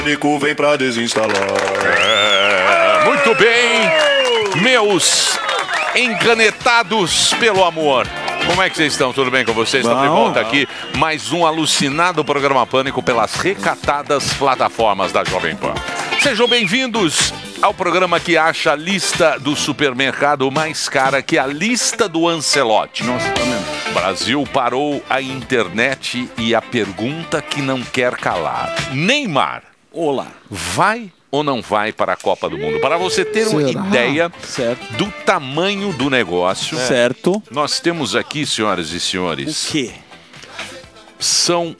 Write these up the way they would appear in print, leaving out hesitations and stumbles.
Vem pra desinstalar. Muito bem, meus encanetados pelo amor. Como é que vocês estão? Tudo bem com vocês? Estamos de volta aqui. Mais um alucinado programa Pânico pelas recatadas plataformas da Jovem Pan. Sejam bem-vindos ao programa que acha a lista do supermercado mais cara que a lista do Ancelotti. Nossa, tá mesmo. Brasil parou a internet e a pergunta que não quer calar. Neymar, olá, vai ou não vai para a Copa do Mundo? Para você ter uma ideia do tamanho do negócio. Certo. Nós temos aqui, senhoras e senhores... O quê? São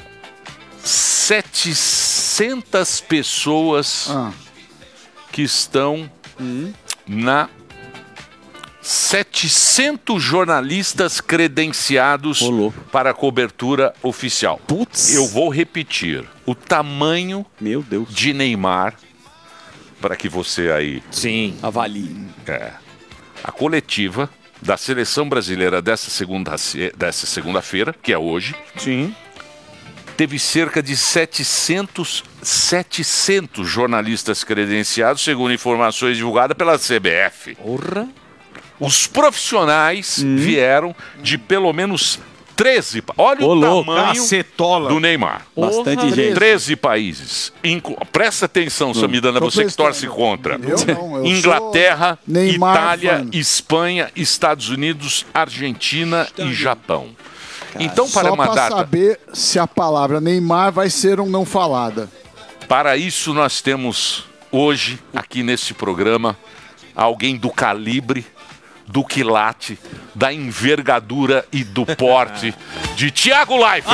700 pessoas que estão na... 700 jornalistas credenciados para a cobertura oficial. Putz. Eu vou repetir. O tamanho de Neymar, para que você aí... Sim, avalie. A coletiva da Seleção Brasileira dessa segunda-feira, que é hoje, teve cerca de 700 jornalistas credenciados, segundo informações divulgadas pela CBF. Porra! Os profissionais vieram de pelo menos 13... Olha o tamanho do Neymar. Bastante gente. 13 países. Presta atenção, Samidana, você que torce contra. Eu Inglaterra, Neymar Itália, fan. Espanha, Estados Unidos, Argentina e Japão. Então, para Só uma pra data... saber se a palavra Neymar vai ser ou não falada. Para isso, nós temos hoje, aqui nesse programa, alguém do calibre, do quilate, da envergadura e do porte de Thiago Leifert.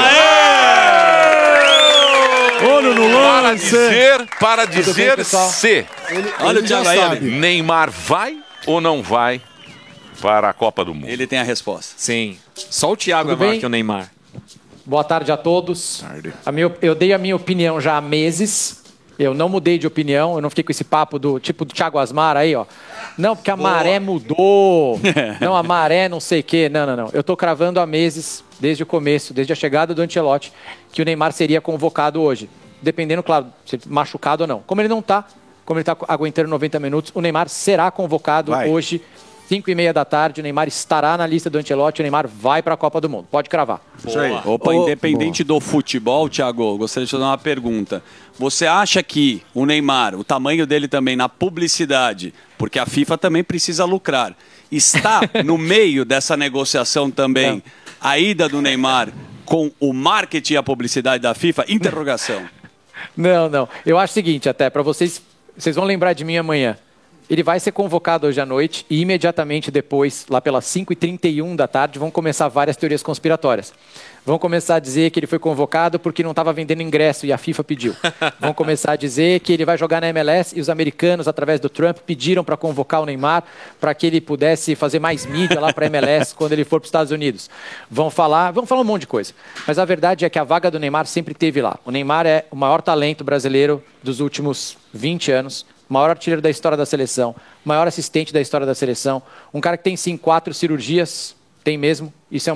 Olho no lance. Para dizer se Olha o Thiago aí. Neymar vai ou não vai para a Copa do Mundo. Ele tem a resposta. Sim. Só o Thiago é maior que o Neymar. Boa tarde a todos. Eu dei a minha opinião já há meses. Eu não mudei de opinião. Eu não fiquei com esse papo do tipo do Thiago Asmar aí, ó. Não, porque a maré mudou. Não, a maré não sei o quê. Não. Eu tô cravando há meses, desde o começo, desde a chegada do Ancelotti, que o Neymar seria convocado hoje. Dependendo, claro, se machucado ou não. Como ele não tá, como ele tá aguentando 90 minutos, o Neymar será convocado hoje, 5h30 da tarde. O Neymar estará na lista do Ancelotti. O Neymar vai para a Copa do Mundo. Pode cravar. Isso aí. Opa, independente do futebol, Thiago, gostaria de fazer uma pergunta. Você acha que o Neymar, o tamanho dele também na publicidade, porque a FIFA também precisa lucrar, está no meio dessa negociação também a ida do Neymar com o marketing e a publicidade da FIFA? Interrogação. Não. Eu acho o seguinte, até, para vocês vão lembrar de mim amanhã. Ele vai ser convocado hoje à noite e imediatamente depois, lá pelas 5h31 da tarde, vão começar várias teorias conspiratórias. Vão começar a dizer que ele foi convocado porque não estava vendendo ingresso e a FIFA pediu. Vão começar a dizer que ele vai jogar na MLS e os americanos, através do Trump, pediram para convocar o Neymar para que ele pudesse fazer mais mídia lá para a MLS quando ele for para os Estados Unidos. Vão falar um monte de coisa. Mas a verdade é que a vaga do Neymar sempre esteve lá. O Neymar é o maior talento brasileiro dos últimos 20 anos. Maior artilheiro da história da seleção, maior assistente da história da seleção, um cara que tem sim 4 cirurgias, tem mesmo, isso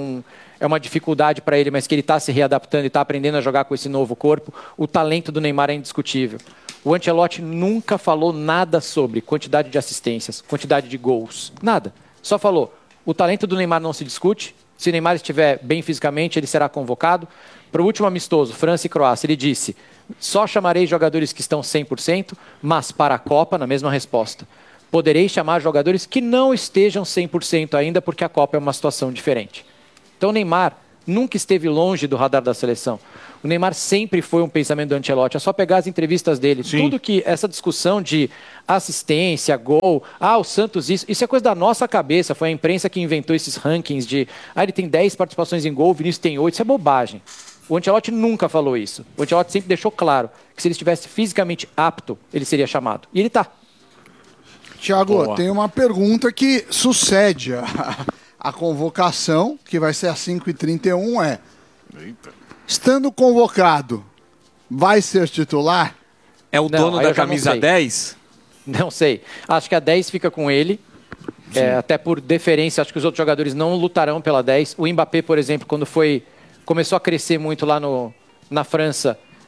é uma dificuldade para ele, mas que ele está se readaptando e está aprendendo a jogar com esse novo corpo. O talento do Neymar é indiscutível. O Ancelotti nunca falou nada sobre quantidade de assistências, quantidade de gols, nada. Só falou, o talento do Neymar não se discute, se o Neymar estiver bem fisicamente, ele será convocado. Para o último amistoso, França e Croácia, ele disse... Só chamarei jogadores que estão 100%, mas para a Copa, na mesma resposta. Poderei chamar jogadores que não estejam 100% ainda, porque a Copa é uma situação diferente. Então o Neymar nunca esteve longe do radar da seleção. O Neymar sempre foi um pensamento do Ancelotti. É só pegar as entrevistas dele. Sim. Tudo que essa discussão de assistência, gol, o Santos isso é coisa da nossa cabeça. Foi a imprensa que inventou esses rankings de ele tem 10 participações em gol, o Vinícius tem 8. Isso é bobagem. O Ancelotti nunca falou isso. O Ancelotti sempre deixou claro que se ele estivesse fisicamente apto, ele seria chamado. E ele está. Tiago, tem uma pergunta que sucede a convocação, que vai ser às 5h31, estando convocado, vai ser titular? É o dono da camisa 10? Não sei. Acho que a 10 fica com ele. Até por deferência, acho que os outros jogadores não lutarão pela 10. O Mbappé, por exemplo, quando começou a crescer muito lá na França,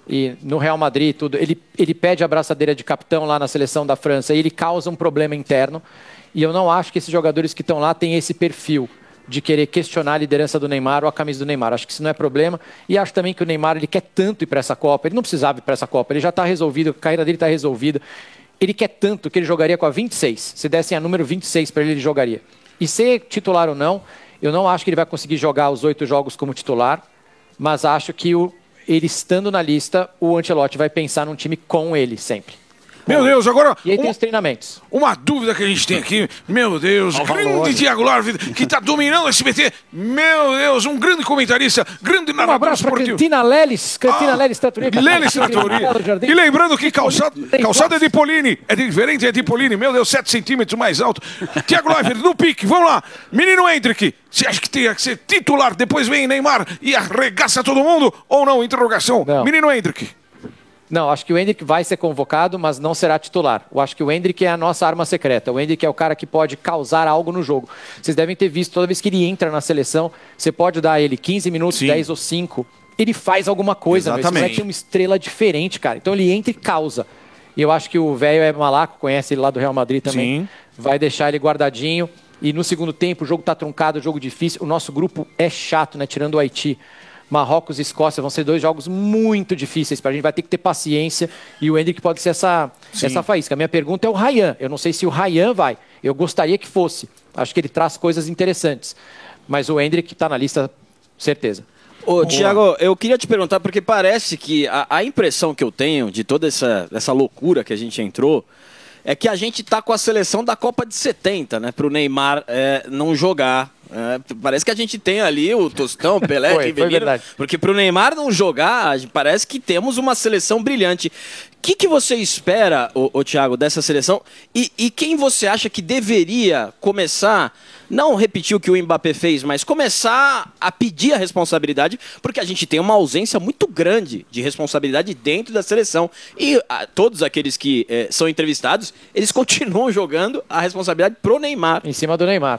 e no Real Madrid, tudo, ele pede a braçadeira de capitão lá na seleção da França e ele causa um problema interno. E eu não acho que esses jogadores que estão lá têm esse perfil de querer questionar a liderança do Neymar ou a camisa do Neymar. Acho que isso não é problema. E acho também que o Neymar ele quer tanto ir para essa Copa. Ele não precisava ir para essa Copa. Ele já está resolvido, a carreira dele está resolvida. Ele quer tanto que ele jogaria com a 26. Se dessem a número 26 para ele, ele jogaria. E ser titular ou não, eu não acho que ele vai conseguir jogar os 8 jogos como titular, mas acho que ele estando na lista, o Ancelotti vai pensar num time com ele sempre. Meu Deus, agora... E aí tem os treinamentos. Uma dúvida que a gente tem aqui. Meu Deus, grande Thiago Live, que está dominando o SBT. Meu Deus, um grande comentarista, grande narrador abraço para esportivo. Cantina Lelis Tratoria. Lelis Tratoria. E lembrando que calçado é de Polini. É diferente, é de Polini. Meu Deus, 7 centímetros mais alto. Thiago Live, no pique, vamos lá. Menino Hendrick, você acha que tem que ser titular, depois vem Neymar e arregaça todo mundo? Ou não? Interrogação. Não. Menino Hendrick. Não, acho que o Endrick vai ser convocado, mas não será titular. Eu acho que o Endrick é a nossa arma secreta. O Endrick é o cara que pode causar algo no jogo. Vocês devem ter visto, toda vez que ele entra na seleção, você pode dar a ele 15 minutos, 10 ou 5, ele faz alguma coisa. Esse moleque é uma estrela diferente, cara. Então ele entra e causa. E eu acho que o velho é malaco, conhece ele lá do Real Madrid também. Sim. Vai deixar ele guardadinho. E no segundo tempo, o jogo tá truncado, o jogo difícil. O nosso grupo é chato, né? Tirando o Haiti. Marrocos e Escócia vão ser 2 jogos muito difíceis. A gente vai ter que ter paciência. E o Endrick pode ser essa faísca. A minha pergunta é o Ryan. Eu não sei se o Ryan vai. Eu gostaria que fosse. Acho que ele traz coisas interessantes. Mas o Endrick está na lista, certeza. Ô, Thiago, eu queria te perguntar, porque parece que a impressão que eu tenho de toda essa loucura que a gente entrou é que a gente tá com a seleção da Copa de 70, né? Pro Neymar não jogar. Parece que a gente tem ali o Tostão, Pelé, foi verdade. Porque pro Neymar não jogar, parece que temos uma seleção brilhante. O que você espera, Thiago, dessa seleção? E quem você acha que deveria começar, não repetir o que o Mbappé fez, mas começar a pedir a responsabilidade, porque a gente tem uma ausência muito grande de responsabilidade dentro da seleção. E todos aqueles que são entrevistados, eles continuam jogando a responsabilidade pro Neymar. Em cima do Neymar.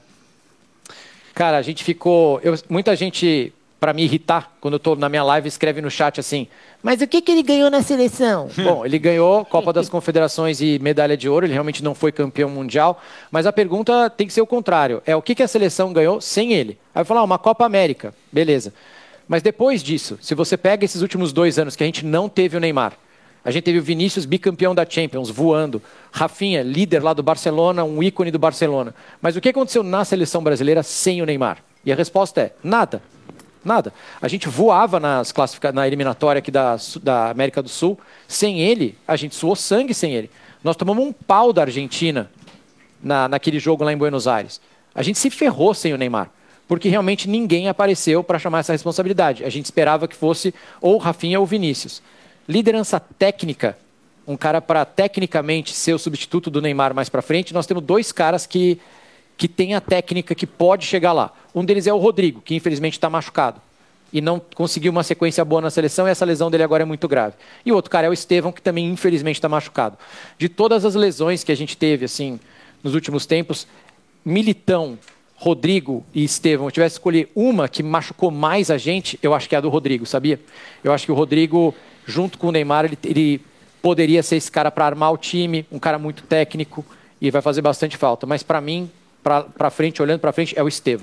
Cara, a gente ficou... muita gente, para me irritar, quando eu tô na minha live, escreve no chat assim, mas o que ele ganhou na seleção? Bom, ele ganhou Copa das Confederações e medalha de ouro, ele realmente não foi campeão mundial, mas a pergunta tem que ser o contrário. O que a seleção ganhou sem ele? Aí eu falo, uma Copa América, beleza. Mas depois disso, se você pega esses últimos 2 anos que a gente não teve o Neymar, a gente teve o Vinícius, bicampeão da Champions, voando. Rafinha, líder lá do Barcelona, um ícone do Barcelona. Mas o que aconteceu na seleção brasileira sem o Neymar? E a resposta é nada. Nada. A gente voava na eliminatória aqui da América do Sul. Sem ele, a gente suou sangue sem ele. Nós tomamos um pau da Argentina naquele jogo lá em Buenos Aires. A gente se ferrou sem o Neymar. Porque realmente ninguém apareceu para chamar essa responsabilidade. A gente esperava que fosse ou Rafinha ou Vinícius. Liderança técnica, um cara para tecnicamente ser o substituto do Neymar mais para frente, nós temos 2 caras que têm a técnica que pode chegar lá. Um deles é o Rodrigo, que infelizmente está machucado e não conseguiu uma sequência boa na seleção e essa lesão dele agora é muito grave. E o outro cara é o Estevão, que também infelizmente está machucado. De todas as lesões que a gente teve assim nos últimos tempos, Militão, Rodrigo e Estevão, eu tivesse que escolher uma que machucou mais a gente, eu acho que é a do Rodrigo, sabia? Eu acho que o Rodrigo, junto com o Neymar, ele poderia ser esse cara para armar o time, um cara muito técnico e vai fazer bastante falta. Mas para mim, para frente, olhando para frente, é o Estevão.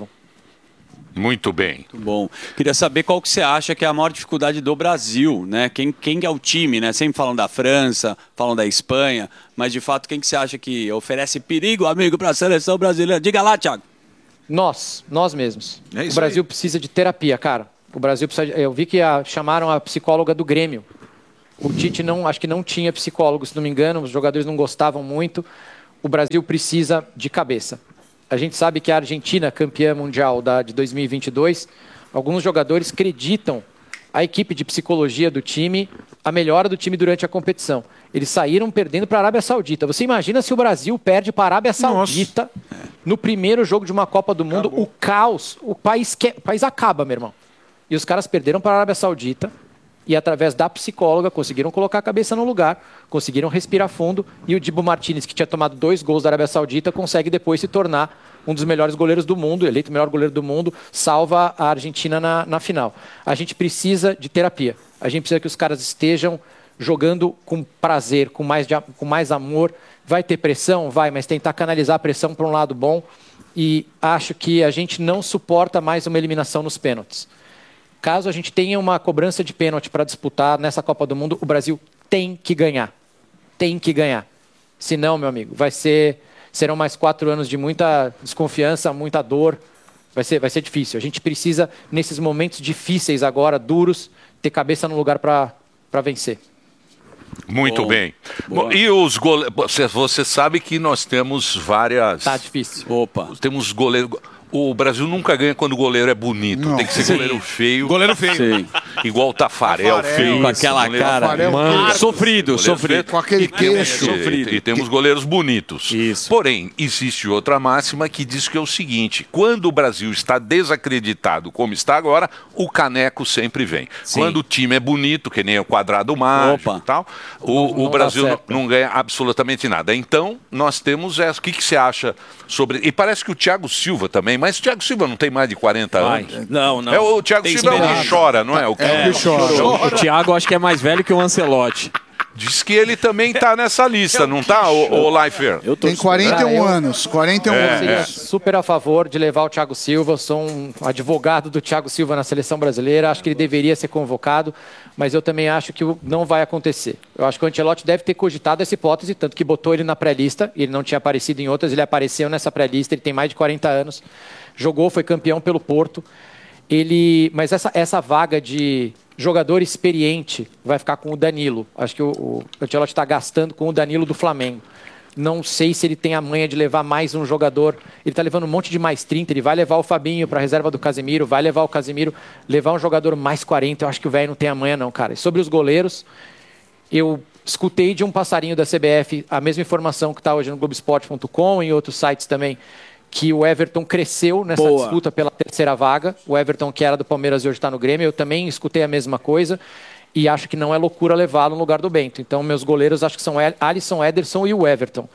Muito bem. Muito bom. Queria saber qual que você acha que é a maior dificuldade do Brasil, né? Quem é o time, né? Sempre falam da França, falam da Espanha, mas de fato quem que você acha que oferece perigo, amigo, para a seleção brasileira? Diga lá, Thiago. Nós mesmos. O Brasil precisa de terapia, cara. O Brasil precisa. Eu vi que chamaram a psicóloga do Grêmio. O Tite acho que não tinha psicólogo, se não me engano, os jogadores não gostavam muito. O Brasil precisa de cabeça. A gente sabe que a Argentina, campeã mundial de 2022, alguns jogadores acreditam a equipe de psicologia do time, a melhora do time durante a competição. Eles saíram perdendo para a Arábia Saudita. Você imagina se o Brasil perde para a Arábia Saudita no primeiro jogo de uma Copa do Mundo, o caos, o país acaba, meu irmão. E os caras perderam para a Arábia Saudita e através da psicóloga conseguiram colocar a cabeça no lugar, conseguiram respirar fundo e o Dibu Martínez, que tinha tomado 2 gols da Arábia Saudita, consegue depois se tornar um dos melhores goleiros do mundo, eleito o melhor goleiro do mundo, salva a Argentina na final. A gente precisa de terapia. A gente precisa que os caras estejam jogando com prazer, com mais amor. Vai ter pressão? Vai, mas tentar canalizar a pressão para um lado bom. E acho que a gente não suporta mais uma eliminação nos pênaltis. Caso a gente tenha uma cobrança de pênalti para disputar nessa Copa do Mundo, o Brasil tem que ganhar. Tem que ganhar. Senão, meu amigo, serão mais 4 anos de muita desconfiança, muita dor. Vai ser difícil. A gente precisa, nesses momentos difíceis agora, duros, ter cabeça no lugar para vencer. Muito bem. E os goleiros... Você sabe que nós temos várias... Tá difícil. Opa. Temos goleiros... O Brasil nunca ganha quando o goleiro é bonito. Não. Tem que ser goleiro feio. Goleiro feio. Sim. Igual o Tafarel, feio. Com aquela Goleiro cara. Tafarel, Sofrido. com aquele queixo. E temos goleiros bonitos. Isso. Porém, existe outra máxima que diz que é o seguinte: quando o Brasil está desacreditado como está agora, o caneco sempre vem. Sim. Quando o time é bonito, que nem o quadrado mágico e tal, o Não Brasil dá certo. não ganha absolutamente nada. Então, nós temos essa. O que você acha sobre... E parece que o Thiago Silva também, mas o Thiago Silva não tem mais de 40 anos. Não. É o Thiago Silva é o que chora, não é? O que O Thiago acho que é mais velho que o Ancelotti. diz que ele também tá nessa lista, não tá, o Leifert? Tem 41 anos. 41 Eu seria anos. super a favor de levar o Thiago Silva. Eu sou um advogado do Thiago Silva na seleção brasileira. Acho que ele deveria ser convocado, mas eu também acho que não vai acontecer. Eu acho que o Ancelotti deve ter cogitado essa hipótese, tanto que botou ele na pré-lista. Ele não tinha aparecido em outras, ele apareceu nessa pré-lista. Ele tem mais de 40 anos. Jogou, foi campeão pelo Porto. Mas essa vaga de jogador experiente vai ficar com o Danilo. Acho que o Ancelotti está gastando com o Danilo do Flamengo. Não sei se ele tem a manha de levar mais um jogador. Ele está levando um monte de mais 30. Ele vai levar o Fabinho para a reserva do Casemiro, vai levar o Casemiro, levar um jogador mais 40. Eu acho que o velho não tem a manha não, cara. E sobre os goleiros, eu escutei de um passarinho da CBF a mesma informação que está hoje no Globoesporte.com e em outros sites também, que o Everton cresceu nessa disputa pela terceira vaga. O Everton, que era do Palmeiras e hoje está no Grêmio, eu também escutei a mesma coisa e acho que não é loucura levá-lo no lugar do Bento. Então, meus goleiros acho que são Alisson, Ederson e o Everton.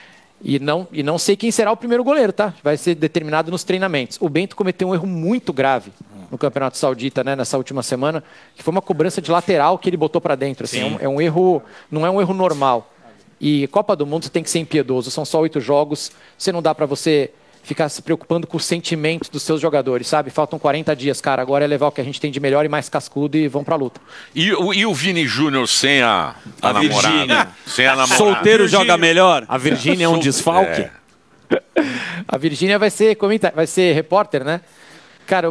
E não sei quem será o primeiro goleiro, tá? Vai ser determinado nos treinamentos. O Bento cometeu um erro muito grave no Campeonato Saudita, né, nessa última semana, que foi uma cobrança de lateral que ele botou para dentro. Assim, é um erro, não é um erro normal. E Copa do Mundo você tem que ser impiedoso, são só 8 jogos, você não dá para você ficar se preocupando com os sentimentos dos seus jogadores, sabe? Faltam 40 dias, cara, agora é levar o que a gente tem de melhor e mais cascudo e vão pra luta. E o Vini Júnior sem a namorada? Virgínia. Sem a namorada. Solteiro joga melhor? A Virgínia é um desfalque? A Virgínia vai ser repórter, né? Cara,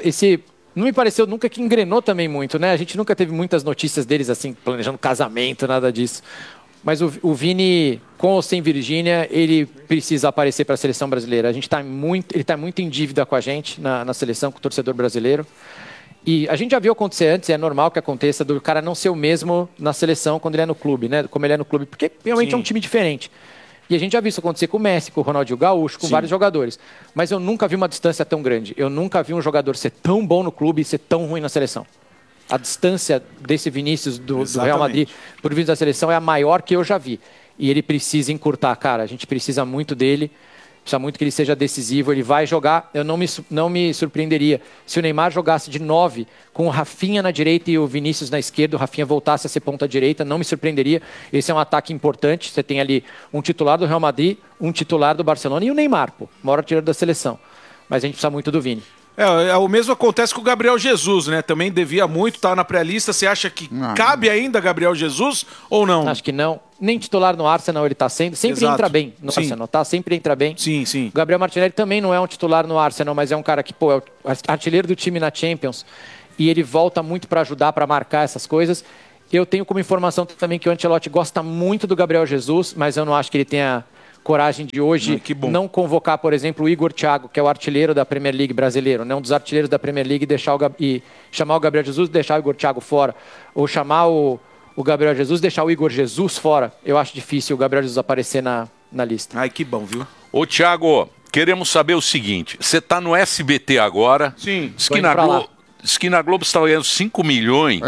não me pareceu nunca que engrenou também muito, né? A gente nunca teve muitas notícias deles assim, planejando casamento, nada disso. Mas o Vini, com ou sem Virgínia, ele precisa aparecer para a seleção brasileira. Ele está muito em dívida com a gente na seleção, com o torcedor brasileiro. E a gente já viu acontecer antes, é normal que aconteça, do cara não ser o mesmo na seleção quando ele é no clube, né? Como ele é no clube, porque realmente é um time diferente. E a gente já viu isso acontecer com o Messi, com o Ronaldinho Gaúcho, com vários jogadores. Mas eu nunca vi uma distância tão grande. Eu nunca vi um jogador ser tão bom no clube e ser tão ruim na seleção. A distância desse Vinícius do Real Madrid por Vinícius da seleção é a maior que eu já vi. E ele precisa encurtar, cara. A gente precisa muito dele. Precisa muito que ele seja decisivo. Ele vai jogar. Eu não me surpreenderia se o Neymar jogasse de 9 com o Rafinha na direita e o Vinícius na esquerda. O Rafinha voltasse a ser ponta direita. Não me surpreenderia. Esse é um ataque importante. Você tem ali um titular do Real Madrid, um titular do Barcelona e o Neymar, maior artilheiro da seleção. Mas a gente precisa muito do Vini. O mesmo acontece com o Gabriel Jesus, né? Também devia muito, tá na pré-lista. Você acha que cabe ainda Gabriel Jesus ou não? Acho que não. Nem titular no Arsenal ele tá sendo. Sempre entra bem no Arsenal, tá? Sempre entra bem. Sim, sim. O Gabriel Martinelli também não é um titular no Arsenal, mas é um cara que, é o artilheiro do time na Champions. E ele volta muito para ajudar, para marcar essas coisas. Eu tenho como informação também que o Ancelotti gosta muito do Gabriel Jesus, mas eu não acho que ele tenha coragem de hoje não convocar, por exemplo, o Igor Thiago, que é o artilheiro da Premier League brasileiro, né? Um dos artilheiros da Premier League, e chamar o Gabriel Jesus e deixar o Igor Thiago fora, ou chamar o Gabriel Jesus e deixar o Igor Jesus fora. Eu acho difícil o Gabriel Jesus aparecer na lista. Ai, que bom, viu? Ô, Thiago, queremos saber o seguinte, você tá no SBT agora, sim, Esquina Globo está ganhando 5 milhões.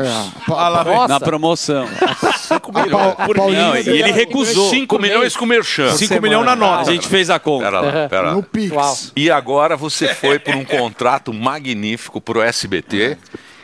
Na promoção. 5 milhões. Não, e ele recusou. 5 milhões com o merchan. 5 milhões na nota. A gente fez a conta. Pera lá. No Pix. E agora você foi por um contrato magnífico pro SBT.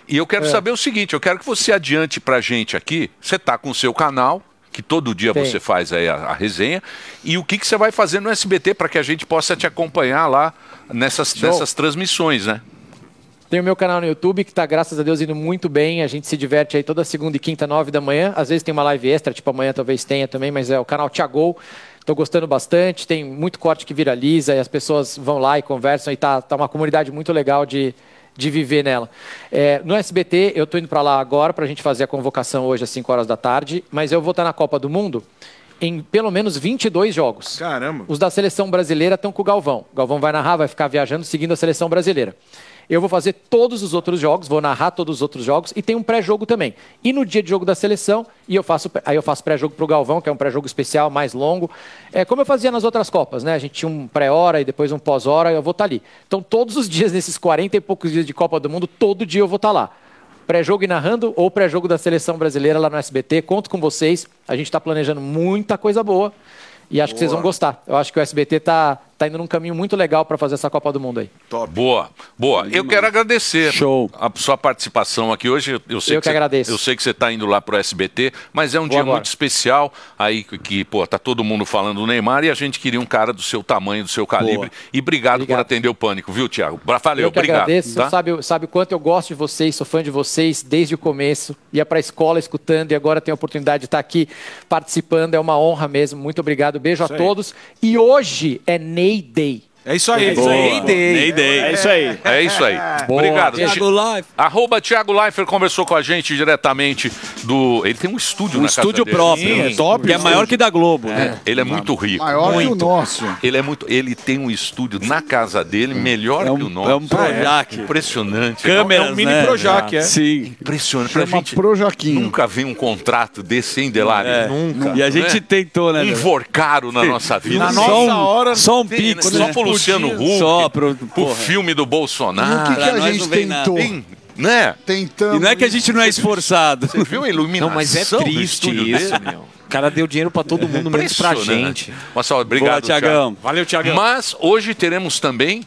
E eu quero saber o seguinte, eu quero que você adiante pra gente aqui, você tá com o seu canal, que todo dia Sim. você faz aí a resenha, e o que você vai fazer no SBT para que a gente possa te acompanhar lá nessas transmissões, né? Tem o meu canal no YouTube, que tá, graças a Deus, indo muito bem. A gente se diverte aí toda segunda e quinta, 9 da manhã. Às vezes tem uma live extra, tipo amanhã talvez tenha também, mas é o canal Thiago. Tô gostando bastante, tem muito corte que viraliza e as pessoas vão lá e conversam e tá uma comunidade muito legal de viver nela. No SBT, eu tô indo para lá agora pra gente fazer a convocação hoje às 5 horas da tarde, mas eu vou estar na Copa do Mundo em pelo menos 22 jogos. Caramba. Os da seleção brasileira estão com o Galvão. O Galvão vai narrar, vai ficar viajando seguindo a seleção brasileira. Eu vou fazer todos os outros jogos, vou narrar todos os outros jogos e tem um pré-jogo também. E no dia de jogo da seleção, eu faço pré-jogo para o Galvão, que é um pré-jogo especial, mais longo. Como eu fazia nas outras Copas, né? A gente tinha um pré-hora e depois um pós-hora, eu vou estar ali. Então todos os dias, nesses 40 e poucos dias de Copa do Mundo, todo dia eu vou estar lá. Pré-jogo e narrando ou pré-jogo da seleção brasileira lá no SBT. Conto com vocês, a gente está planejando muita coisa boa. E acho que vocês vão gostar. Eu acho que o SBT tá indo num caminho muito legal para fazer essa Copa do Mundo aí. Top. Boa. Eu quero agradecer a sua participação aqui hoje. Eu que agradeço. Eu sei que você está indo lá para o SBT, mas é um dia muito especial aí que, tá todo mundo falando do Neymar e a gente queria um cara do seu tamanho, do seu calibre. E obrigado por atender o Pânico, viu, Thiago? Valeu, eu que obrigado. Agradeço. Tá? Sabe o quanto eu gosto de vocês, sou fã de vocês desde o começo. Ia para a escola escutando e agora tenho a oportunidade de estar aqui participando. É uma honra mesmo. Muito obrigado. Beijo a todos. E hoje é Ney Day. É isso aí. Ney Day. É isso aí. É isso aí. Obrigado. Thiago Life. @Thiago Leifert conversou com a gente diretamente do... Ele tem um estúdio na casa estúdio dele. próprio. Sim, é top. Que é maior que da Globo. Né? Ele é muito rico. Maior que o nosso. Ele tem um estúdio na casa dele melhor que o nosso. É um Projac. Impressionante. Câmeras, É um mini né? Projac, é. Sim. Impressionante. Chama A gente Projaquinho. nunca viu um contrato desse, hein, Delari? Nunca. E a gente tentou, né? Enforcaram na nossa vida. Na nossa hora... Só um Tem, pix, só né? pro Luciano Huck, Só pro... o filme do E o Bolsonaro. que a nós gente não vem tentou? Tem, né? Tentamos. E não é que a gente não é esforçado. Você viu a iluminação Não, mas é do triste estúdio isso, dele? meu. O cara deu dinheiro pra todo mundo, menos pra gente. Mas, obrigado, Boa, Thiagão. Valeu, Thiagão. Mas hoje teremos também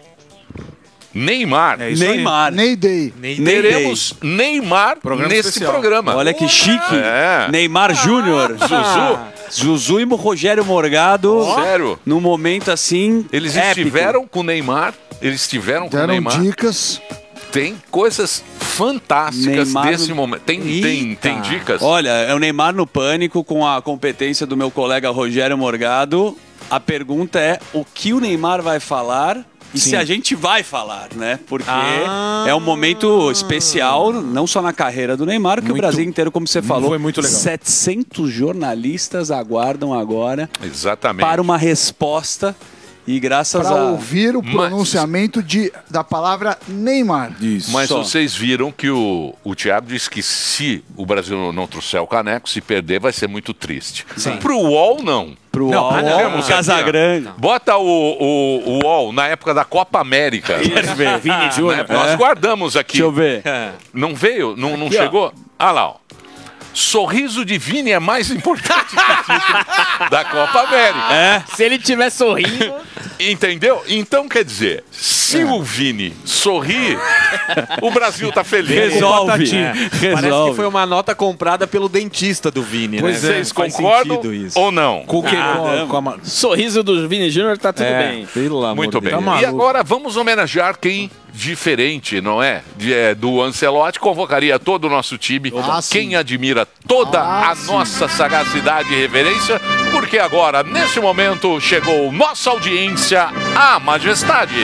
Neymar. É isso aí. Neymar. Ney Day. Teremos Neymar Programa nesse especial. programa. Olha que chique. É. Neymar Júnior. Zuzu e Rogério Morgado. Sério? Num momento assim. Eles épico. estiveram com o Neymar. Eles estiveram com o Deram Neymar. dicas. Tem coisas fantásticas Neymar desse no- momento. Tem dicas? Olha, é o Neymar no pânico com a competência do meu colega Rogério Morgado. A pergunta é o que o Neymar vai falar e se a gente vai falar, né? Porque é um momento especial, não só na carreira do Neymar, que o Brasil inteiro, como você falou, Foi muito legal. 700 jornalistas aguardam agora Exatamente. para uma resposta e graças Para a... ouvir o pronunciamento da palavra Neymar. Mas Só. vocês viram que o Thiago disse que se o Brasil não trouxer o caneco, se perder vai ser muito triste. Pro UOL, não. Pro Não, UOL, temos aqui, Casagrande. Bota o UOL na época da Copa América. Vini Júnior. Nós guardamos aqui. Deixa eu ver. Não veio? Não chegou? Ah lá, ó. Sorriso de Vini é mais importante que o título da Copa América. Se ele estiver sorrindo... Entendeu? Então, quer dizer, se o Vini sorrir, o Brasil tá feliz. Resolve. Parece que foi uma nota comprada pelo dentista do Vini, Pois né? vocês Faz concordam sentido isso. ou não? Com o quê? Sorriso do Vini Júnior tá tudo bem. Pelo amor Muito de bem. Deus. Tá E agora vamos homenagear quem diferente, não é? Do Ancelotti, convocaria todo o nosso time. Quem admira toda a nossa sagacidade e reverência, porque agora, nesse momento, chegou nossa audiência, a Majestade.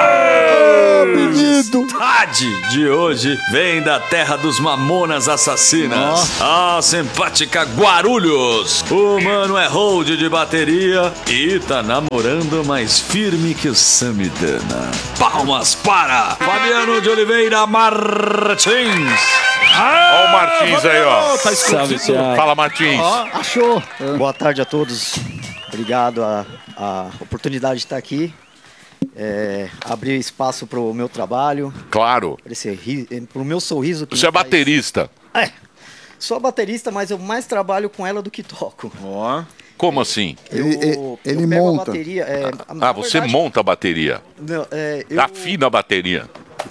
Majestade de hoje vem da terra dos Mamonas Assassinas, a simpática Guarulhos. O mano é hold de bateria e tá namorando mais firme que o Samidana. Palmas para Fabiano de Oliveira Martins. Ó o Martins aí, ó. Tá Salve, Thiago. Fala, Martins. Achou. Boa tarde a todos. Obrigado a oportunidade de estar aqui. Abrir espaço para o meu trabalho, Claro. para o meu sorriso. Que Você é me faz- baterista. Sou baterista, mas eu mais trabalho com ela do que toco. Como assim? Ele pego monta. A bateria. Você monta a bateria. Não, Afina a bateria.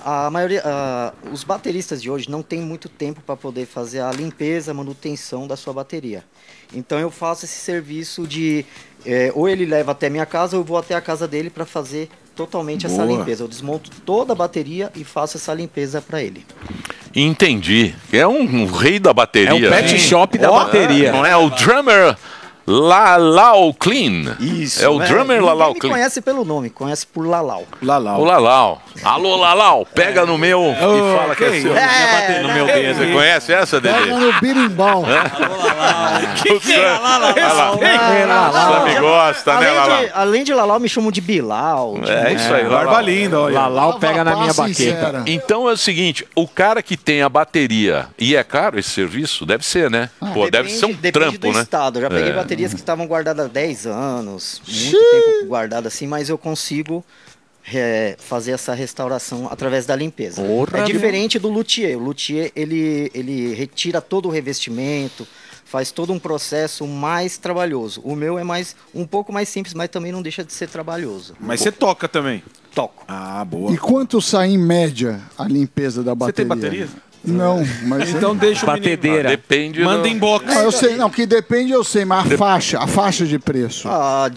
A maioria, os bateristas de hoje não tem muito tempo para poder fazer a limpeza, a manutenção da sua bateria. Então eu faço esse serviço de ou ele leva até minha casa ou eu vou até a casa dele para fazer totalmente essa limpeza. Eu desmonto toda a bateria e faço essa limpeza para ele. Entendi. É um rei da bateria. É um pet shop da bateria. Não é o drummer Lalau Clean. Isso. É o drummer Lalau Ninguém Clean. me conhece pelo nome, conhece por Lalau. O Lalau. Alô, Lalau, pega no meu e fala que é seu. No meu dedo. Você conhece essa, Dedê? Pega no birimbau. Que é Lalau? Você gosta, né, Lalau? Além de Lalau, me chamam de Bilal. É isso aí, Barba Lalau. linda, olha. Lalau pega na minha Passa baqueta. sincera. Então é o seguinte, o cara que tem a bateria, e é caro esse serviço? Deve ser, né? Pô, deve ser um depende trampo, do né? estado. Eu já peguei baterias que estavam guardadas há 10 anos, muito tempo guardadas assim, mas eu consigo fazer essa restauração através da limpeza. É diferente do luthier. O luthier, ele retira todo o revestimento, faz todo um processo mais trabalhoso. O meu é um pouco mais simples, mas também não deixa de ser trabalhoso. Mas você toca também? Toco. Ah, boa. E quanto sai em média a limpeza da Você tem bateria? bateria? Não, mas... Então deixa o menino. Batedeira. Depende Manda inbox. Não, eu sei, não, que depende eu sei, mas a faixa de preço.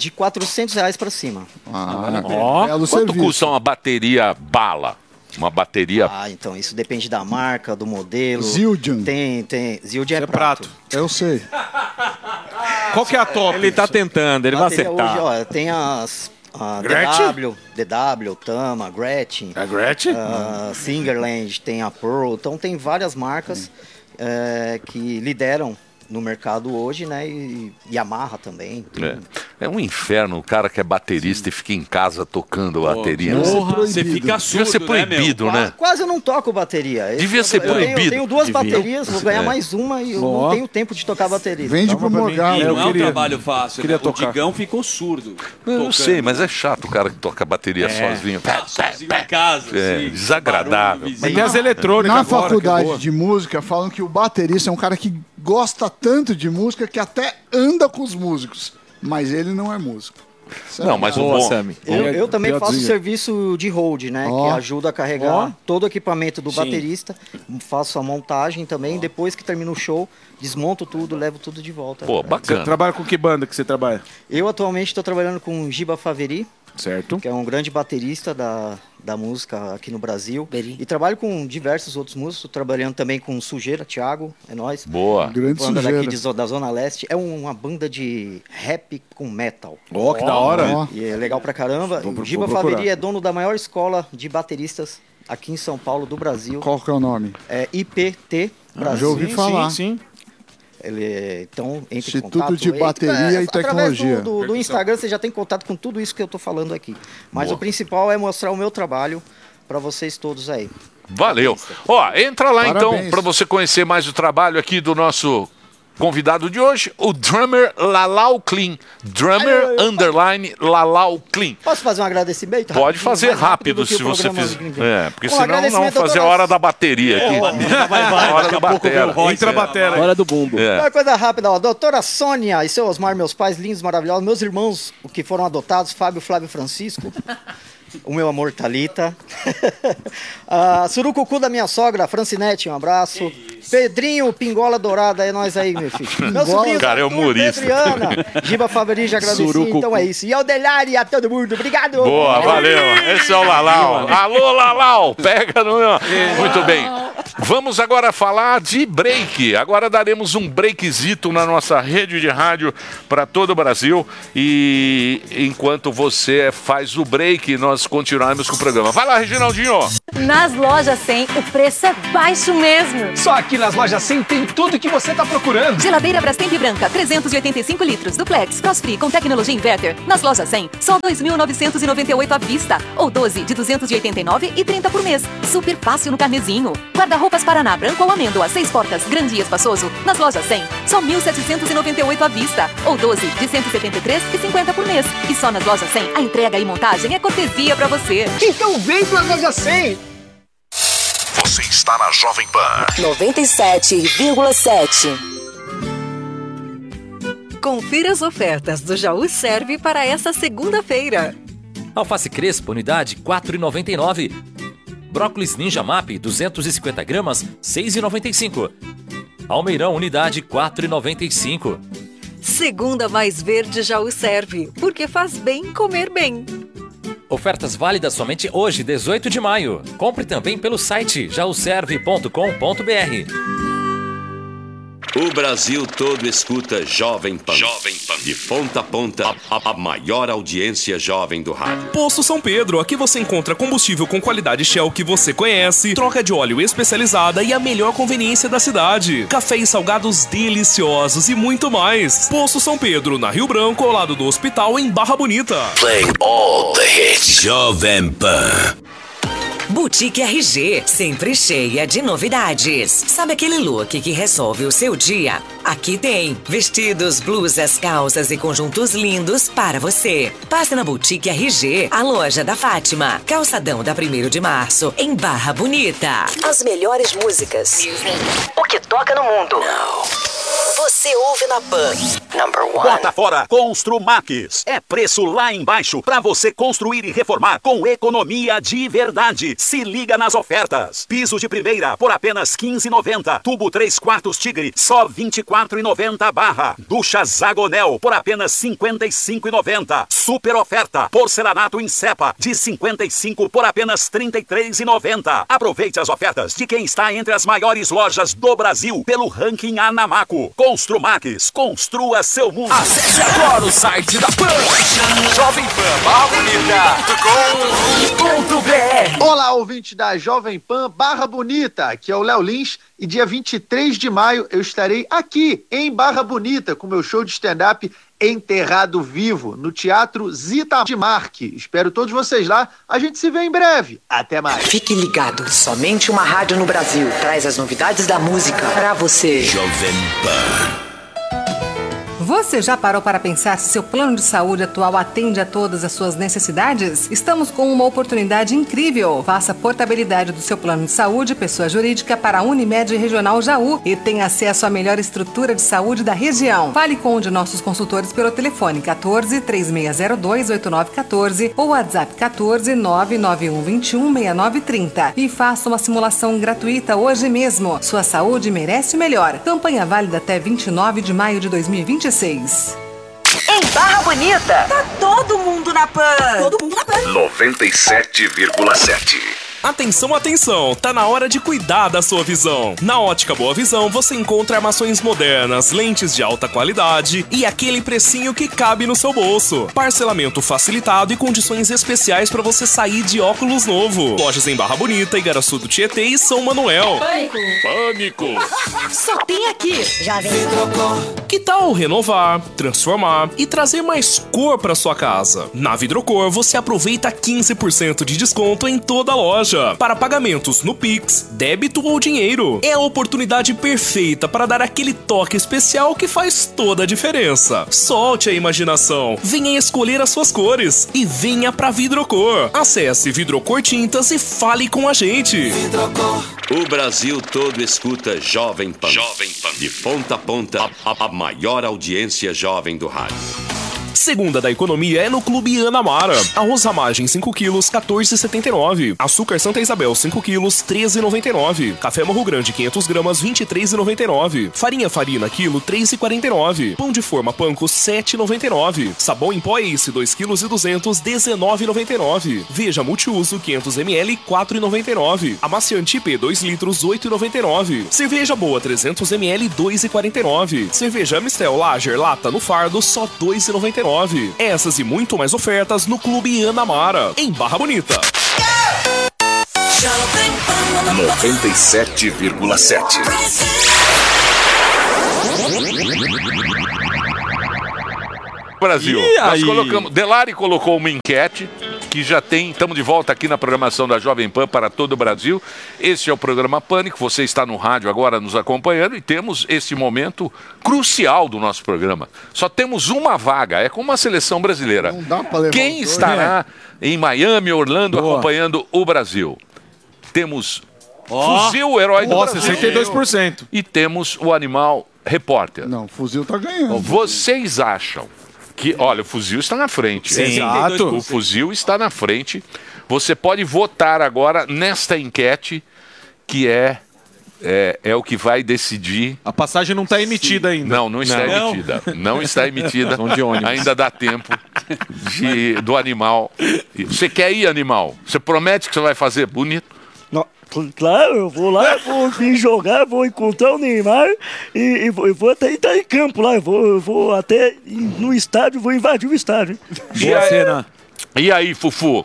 Belo Quanto serviço. custa uma bateria bala? Uma bateria... Então isso depende da marca, do modelo. Zildjian. Tem Zildjian é É prato. Eu sei. Qual que é a top? Ele tá tentando, ele vai Bateria acertar. hoje, tem as Gretchen? DW, Tama, Gretchen. A Gretchen? Singerland, tem a Pearl. Então tem várias marcas que lideram no mercado hoje, né? E Yamaha também. É um inferno o cara que é baterista e fica em casa tocando bateria. Porra, você fica surdo, Devia ser proibido, né? Quase eu não toco bateria. Devia ser Eu proibido. tenho 2 Devia. baterias, vou ganhar mais uma e eu não tenho tempo de tocar bateria. Vende pro Morgado. E Eu não é um queria- trabalho fácil, queria né? tocar. O Digão ficou surdo. Eu tocando. sei, mas é chato o cara que toca bateria sozinho. Sozinho em casa, É, assim, desagradável. barulho, Mas vizinho. tem as eletrônicas Na agora, que é faculdade boa. de música, falam que o baterista é um cara que gosta tanto de música que até anda com os músicos. Mas ele não é músico. Não, mas o Boa, bom... Sammy. Eu também faço Piadinha. serviço de hold, né? Ó. Que ajuda a carregar todo o equipamento do baterista. Faço a montagem também. Depois que termina o show, desmonto tudo, levo tudo de volta. Pô, Você bacana. trabalha com que banda que você trabalha? Eu atualmente estou trabalhando com o Giba Faveri, Certo. que é um grande baterista da música aqui no Brasil. E trabalho com diversos outros músicos. Tô trabalhando também com Sujeira, Thiago, é nóis. Boa. Grande Banda sujeira. daqui da Zona Leste. É uma banda de rap com metal. Ó, que da hora. Ó. E é legal pra caramba. Vou O Giba procurar. Faveri é dono da maior escola de bateristas aqui em São Paulo, do Brasil. Qual que é o nome? É IPT Brasil. Já ouvi falar. Sim. Então, entre Instituto em contato. de Bateria e Tecnologia. Através do Instagram você já tem contato com tudo isso que eu tô falando aqui. Mas o principal é mostrar o meu trabalho para vocês todos aí. Valeu. Ó, entra lá Parabéns. então para você conhecer mais o trabalho aqui do nosso convidado de hoje, o drummer Lalau Clean. Drummer underline Lalau Clean. Posso fazer um agradecimento? Pode rapidinho? fazer Mais rápido do que se o você programa fizer. Green Day. É, porque Um senão não vamos agradecimento a fazer a todas- hora da bateria aqui. Hora da bateria. Entra a bateria. Hora do bumbo. É. Uma coisa rápida, ó. Doutora Sônia e seu Osmar, meus pais lindos, maravilhosos, meus irmãos que foram adotados, Fábio, Flávio e Francisco. O meu amor, Thalita. Surucucu da minha sogra, Francinete, um abraço. Pedrinho, Pingola Dourada, é nós aí, meu filho. Meus sobrinhos, Cara, é Arthur, humorista. Pedro e Ana. Giba Faveri, já agradeci, Surucucu. então é isso. E ao Delari, a todo mundo, obrigado. Boa, valeu. Esse é o Lalau. Alô, Lalau. Pega no meu. Muito bem. Vamos agora falar de break. Agora daremos um breakzito na nossa rede de rádio para todo o Brasil. E enquanto você faz o break, nós continuaremos com o programa. Vai lá, Reginaldinho. Nas lojas 100, o preço é baixo mesmo. Só aqui nas lojas 100 tem tudo que você tá procurando. Geladeira Brastemp branca, 385 litros, duplex, cross-free com tecnologia inverter. Nas lojas 100, só 2.998 à vista. Ou 12 de 289 e 30 por mês. Super fácil no carnezinho. Guarda-roupas Paraná, branco ou amêndoa, 6 portas, grande e espaçoso. Nas lojas 100, só 1.798 à vista. Ou 12 de 173 e 50 por mês. E só nas lojas 100, a entrega e montagem é cortesia pra você. Então vem pra loja 100. Você está na Jovem Pan. 97,7. Confira as ofertas do Jaú Serve para essa segunda-feira. Alface Crespo, unidade R$ 4,99. Brócolis Ninja Map 250 gramas, R$ 6,95. Almeirão Unidade 4,95. Segunda mais verde Jaú serve, porque faz bem comer bem. Ofertas válidas somente hoje, 18 de maio. Compre também pelo site jauserve.com.br. O Brasil todo escuta Jovem Pan. Jovem Pan. De ponta a ponta, a maior audiência jovem do rádio. Posto São Pedro, aqui você encontra combustível com qualidade Shell que você conhece, troca de óleo especializada e a melhor conveniência da cidade. Café e salgados deliciosos e muito mais. Posto São Pedro, na Rio Branco, ao lado do hospital, em Barra Bonita. Playing all the hits. Jovem Pan. Boutique RG, sempre cheia de novidades. Sabe aquele look que resolve o seu dia? Aqui tem vestidos, blusas, calças e conjuntos lindos para você. Passe na Boutique RG, a loja da Fátima, calçadão da 1º de março, em Barra Bonita. As melhores músicas. O que toca no mundo. Você ouve na Pan. Number 1. Bota fora Construmax. É preço lá embaixo para você construir e reformar com economia de verdade. Se liga nas ofertas. Piso de primeira por apenas R$ 15,90. Tubo 3/4 Tigre, só R$ 24,90 barra. Ducha Zagonel por apenas R$ 55,90. Super oferta. Porcelanato em cepa de 55 por apenas R$ 33,90. Aproveite as ofertas de quem está entre as maiores lojas do Brasil pelo ranking Anamaco. Construmax, construa seu mundo. Acesse agora o site da Pan. Jovem Pan Barra Bonita.com.br. Olá, ouvinte da Jovem Pan Barra Bonita, aqui é o Léo Lins e dia 23 de maio eu estarei aqui em Barra Bonita com meu show de stand-up Enterrado Vivo, no Teatro Zita de Marque. Espero todos vocês lá, a gente se vê em breve. Até mais. Fique ligado, somente uma rádio no Brasil traz as novidades da música pra você. Jovem Pan. Você já parou para pensar se seu plano de saúde atual atende a todas as suas necessidades? Estamos com uma oportunidade incrível. Faça a portabilidade do seu plano de saúde, pessoa jurídica, para a Unimed Regional Jaú e tenha acesso à melhor estrutura de saúde da região. Fale com um de nossos consultores pelo telefone 14 3602 8914 ou WhatsApp 14 991 21 6930 e faça uma simulação gratuita hoje mesmo. Sua saúde merece o melhor. Campanha válida até 29 de maio de 2026. Em Barra Bonita, tá todo mundo na Pan. Todo mundo na Pan. 97,7. Atenção, atenção! Tá na hora de cuidar da sua visão. Na Ótica Boa Visão você encontra armações modernas, lentes de alta qualidade e aquele precinho que cabe no seu bolso. Parcelamento facilitado e condições especiais para você sair de óculos novo. Lojas em Barra Bonita, Igaraçu do Tietê e São Manuel. Pânico! Só tem aqui. Já vem. Que tal renovar, transformar e trazer mais cor para sua casa? Na Vidrocor você aproveita 15% de desconto em toda a loja. Para pagamentos no Pix, débito ou dinheiro. É a oportunidade perfeita para dar aquele toque especial que faz toda a diferença. Solte a imaginação, venha escolher as suas cores e venha pra Vidrocor. Acesse Vidrocor Tintas e fale com a gente. Vidrocor. O Brasil todo escuta Jovem Pan. Jovem Pan. De ponta a ponta, a maior audiência jovem do rádio. Segunda da economia é no Clube Anamara. Arroz Ramagem 5 quilos, R$ 14,79. Açúcar Santa Isabel 5 quilos, R$ 13,99. Café Morro Grande 500 gramas, R$ 23,99. Farinha Farina quilo, R$ 3,49. Pão de forma Panko, R$ 7,99. Sabão em pó Ace 2 quilos e 200, R$ 19,99. Veja Multiuso 500 ml, R$ 4,99. Amaciante IP 2 litros, R$ 8,99. Cerveja Boa 300 ml, R$ 2,49. Cerveja Amistel Lager Lata no fardo, só R$ 2,99. Essas e muito mais ofertas no Clube Anamara, em Barra Bonita. 97,7. Brasil, nós colocamos. Delari colocou uma enquete que já tem. Estamos de volta aqui na programação da Jovem Pan para todo o Brasil. Este é o programa Pânico. Você está no rádio agora nos acompanhando e temos esse momento crucial do nosso programa. Só temos uma vaga, é como a seleção brasileira. Não dá pra levar. Quem estará em Miami, Orlando, acompanhando o Brasil? Temos Fuzil, o herói do Brasil. 62%. E temos o Animal Repórter. Não, o Fuzil tá ganhando. Vocês acham que, olha, o Fuzil está na frente. Sim. Exato. O Fuzil está na frente. Você pode votar agora nesta enquete, que é o que vai decidir. A passagem não está emitida ainda. Não está emitida. Não está emitida. Ainda dá tempo do animal. Você quer ir, animal? Você promete que você vai fazer bonito? Claro, eu vou lá, vou vir jogar, vou encontrar o Neymar e vou até entrar em campo lá. Eu vou até no estádio, vou invadir o estádio. Boa cena. E aí, Fufu?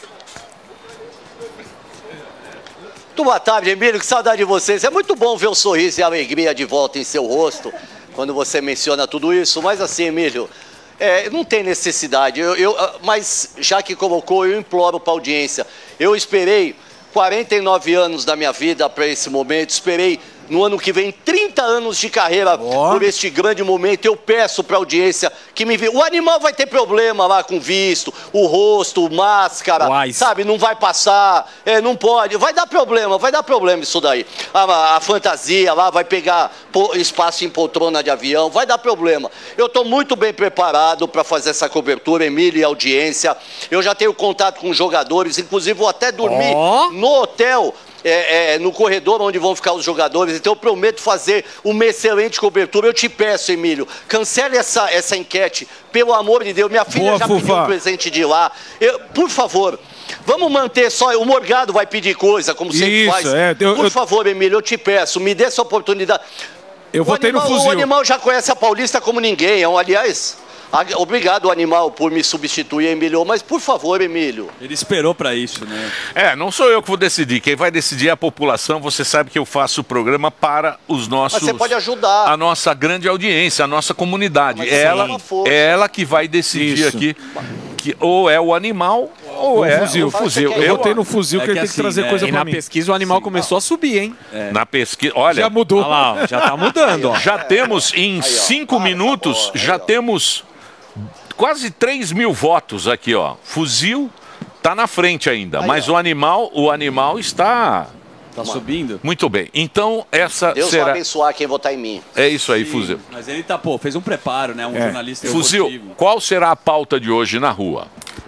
Muito boa tarde, Emílio, que saudade de vocês. É muito bom ver o sorriso e a alegria de volta em seu rosto quando você menciona tudo isso. Mas assim, Emílio, não tem necessidade. Mas já que colocou, eu imploro para a audiência. Eu esperei 49 anos da minha vida para esse momento, esperei no ano que vem 30 anos de carreira por este grande momento. Eu peço para a audiência que me vê. O animal vai ter problema lá com visto, o rosto, máscara, sabe? Não vai passar, não pode. Vai dar problema isso daí. A fantasia lá vai pegar espaço em poltrona de avião, vai dar problema. Eu estou muito bem preparado para fazer essa cobertura, Emílio e audiência. Eu já tenho contato com jogadores, inclusive vou até dormir no hotel. No corredor onde vão ficar os jogadores, então eu prometo fazer uma excelente cobertura. Eu te peço, Emílio, cancele essa enquete, pelo amor de Deus. Minha filha já pediu um presente de lá. Por favor, vamos manter só. O Morgado vai pedir coisa, como sempre faz. Por favor, Emílio, eu te peço, me dê essa oportunidade. Eu votei no fuzil. O animal já conhece a Paulista como ninguém. Aliás, obrigado, animal, por me substituir, Emílio. Mas, por favor, Emílio. Ele esperou para isso, né? Não sou eu que vou decidir. Quem vai decidir é a população. Você sabe que eu faço o programa para os nossos... Mas você pode ajudar. A nossa grande audiência, a nossa comunidade. É ela que vai decidir aqui. Que ou é o animal ou é o fuzil. Eu votei no fuzil, que ele tem que trazer coisa pra mim. E na pesquisa o animal começou a subir, hein? Na pesquisa, olha... Já mudou. Olha lá, já tá mudando. Ó. Já temos, em 5 minutos, já temos quase 3 mil votos aqui, ó. Fuzil tá na frente ainda, mas o animal está... Tá subindo? Muito bem. Então, essa Deus será... vai abençoar quem votar em mim. É isso aí, Fuzil. Mas ele fez um preparo, né? Um jornalista Fuzil, qual será a pauta de hoje na rua?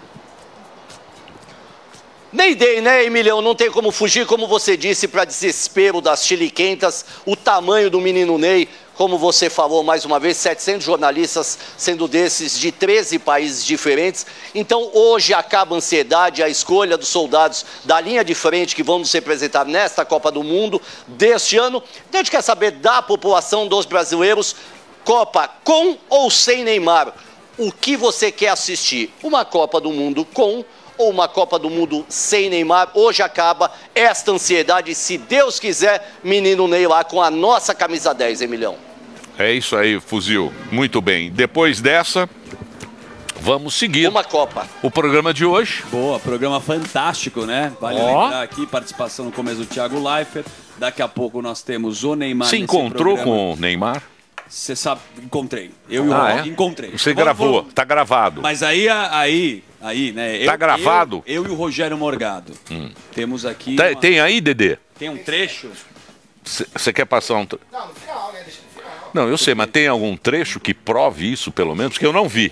Mayday, né, Emilhão? Não tem como fugir, como você disse, para desespero das chiliquentas, o tamanho do menino Ney, como você falou mais uma vez, 700 jornalistas, sendo desses de 13 países diferentes. Então, hoje acaba a ansiedade, a escolha dos soldados da linha de frente que vão nos representar nesta Copa do Mundo deste ano. Então, a gente quer saber da população dos brasileiros, Copa com ou sem Neymar. O que você quer assistir? Uma Copa do Mundo com ou uma Copa do Mundo sem Neymar? Hoje acaba esta ansiedade, se Deus quiser, menino Ney lá com a nossa camisa 10, Emilhão. É isso aí, Fuzil. Muito bem. Depois dessa, vamos seguir. Uma Copa. O programa de hoje. Boa, programa fantástico, né? Vale lembrar aqui, participação no começo do Thiago Leifert. Daqui a pouco nós temos o Neymar. Você encontrou com o Neymar? Você sabe, encontrei. Eu e o Rob encontrei. Você gravou, tá gravado. Mas aí, né? Tá gravado? Eu e o Rogério Morgado. Temos aqui... Tem aí, Dedê? Tem um trecho? Você quer passar um... Não, no final, né? Deixa no final. Não, eu sei, mas tem algum trecho que prove isso, pelo menos? Porque eu não vi.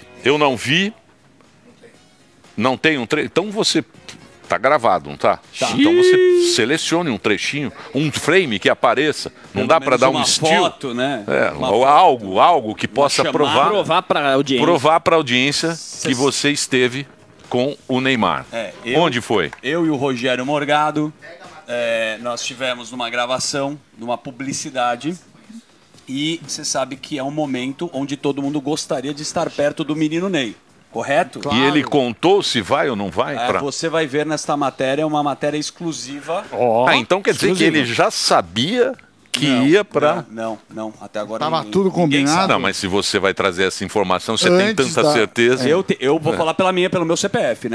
Não tem um trecho? Então você... Tá gravado, não tá? Então você selecione um trechinho, um frame que apareça. Não dá para dar um estilo. Foto, né? Ou algo que possa provar para a audiência. Provar para a audiência que você esteve com o Neymar. Onde foi? Eu e o Rogério Morgado, nós estivemos numa gravação, numa publicidade. E você sabe que é um momento onde todo mundo gostaria de estar perto do menino Ney. Correto? Claro. E ele contou se vai ou não vai? Você vai ver nesta matéria, uma matéria exclusiva. Então quer dizer que ele já sabia que ia para... Não. Até agora tava tudo combinado. Não, mas se você vai trazer essa informação, você tem tanta certeza. Eu vou falar pelo meu CPF, né?